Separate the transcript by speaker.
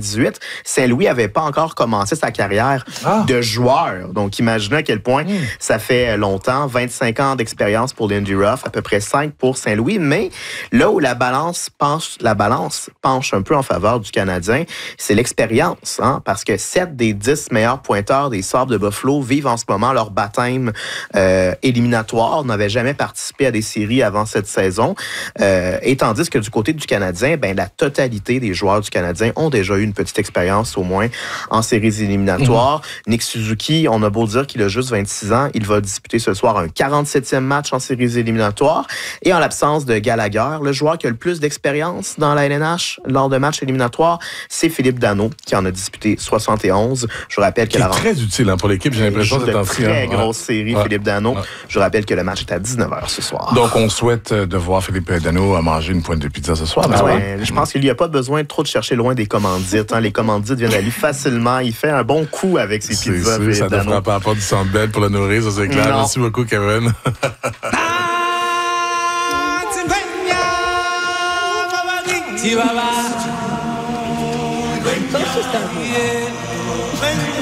Speaker 1: 98, Saint-Louis avait pas encore commencé sa carrière de joueur. Donc, imaginez à quel point ça fait longtemps. 25 ans d'expérience pour Lindy Ruff, à peu près 5 pour Saint-Louis. Mais là où la balance penche un peu en faveur du Canadien, c'est l'expérience. Hein? Parce que 7 des 10 meilleurs pointeurs des Sabres de Buffalo vivent en ce moment leur baptême éliminatoire, n'avaient jamais participé à des séries avant cette saison. Et tandis que du côté du Canadien, la totalité des joueurs du Canadien ont déjà eu une petite expérience au moins en séries éliminatoires. Nick Suzuki, on a beau dire qu'il a juste 26 ans, il va disputer ce soir un 47e match en séries éliminatoires. Et en l'absence de Gallagher, le joueur qui a le plus d'expérience dans la LNH lors de matchs éliminatoires, c'est Philippe Danault, qui en a disputé 71. Je rappelle que
Speaker 2: c'est très utile pour l'équipe, j'ai l'impression
Speaker 1: de très grosse série, Philippe Danault. Je rappelle que le match est à 19h ce soir.
Speaker 2: Donc, on souhaite de voir Philippe Danault manger une pointe de pizza ce soir.
Speaker 1: Je pense qu'il n'y a pas besoin trop de chercher loin des commandites. Hein. Les commandites viennent à lui facilement. Il fait un bon coup avec ses pizzas.
Speaker 2: Ça ne fera pas du Centre Bell pour le nourrir, ça c'est clair. Merci beaucoup, Kevin.